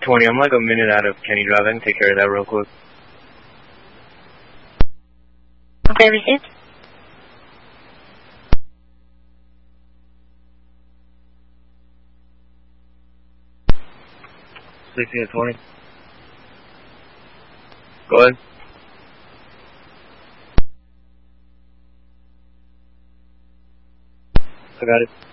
20, I'm like a minute out of Kenny Drive. I can take care of that real quick. Okay, received. 16 to 20. Go ahead. I got it.